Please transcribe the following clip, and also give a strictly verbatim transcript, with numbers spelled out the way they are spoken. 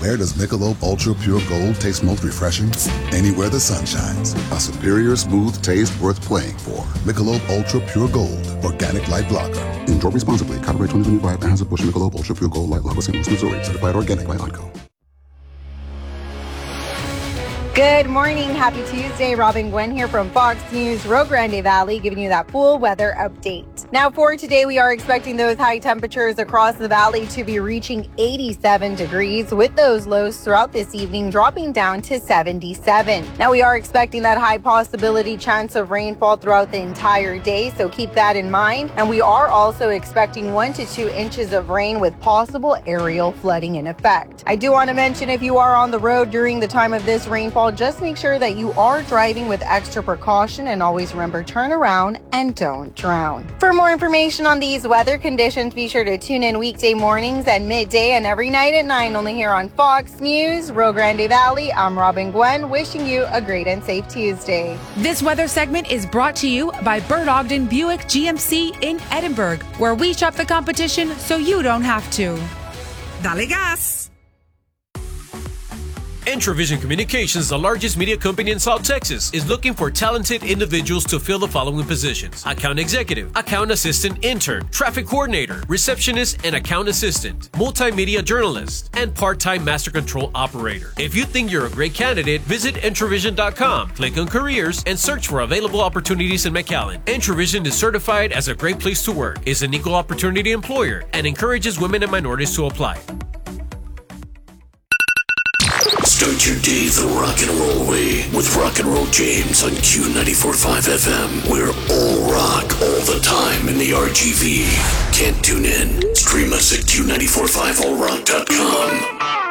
Where does Michelob Ultra Pure Gold taste most refreshing? Anywhere the sun shines. A superior smooth taste worth playing for. Michelob Ultra Pure Gold, organic light lager. Enjoy responsibly. Copyright twenty twenty-five. Anheuser-Busch Michelob Ultra Pure Gold Light Lager, Saint Louis, Missouri. Certified organic by Odco. Good morning. Happy Tuesday. Robin Gwen here from Fox News Rio Grande Valley, giving you that full weather update. Now for today, we are expecting those high temperatures across the valley to be reaching eighty-seven degrees, with those lows throughout this evening dropping down to seventy-seven. Now we are expecting that high possibility chance of rainfall throughout the entire day, so keep that in mind. And we are also expecting one to two inches of rain with possible aerial flooding in effect. I do want to mention, if you are on the road during the time of this rainfall, just make sure that you are driving with extra precaution, and always remember, turn around and don't drown. For more information on these weather conditions, be sure to tune in weekday mornings at midday and every night at nine, only here on Fox News Rio Grande Valley. I'm Robin Gwen, wishing you a great and safe Tuesday. This weather segment is brought to you by Bert Ogden Buick G M C in Edinburgh, where we shop the competition so you don't have to. Dale gas! Entravision Communications, the largest media company in South Texas, is looking for talented individuals to fill the following positions: account executive, account assistant intern, traffic coordinator, receptionist and account assistant, multimedia journalist, and part-time master control operator. If you think you're a great candidate, visit Entravision dot com, click on careers, and search for available opportunities in McAllen. Entravision is certified as a great place to work, is an equal opportunity employer, and encourages women and minorities to apply. Start your day the rock and roll way with Rock and Roll James on Q ninety-four point five F M. We're all rock all the time in the R G V. Can't tune in? Stream us at Q nine four five all rock dot com.